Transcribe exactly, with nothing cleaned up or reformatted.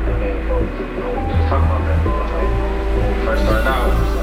the main focus. You know, we just talking about that. You know, like when we first started out, it was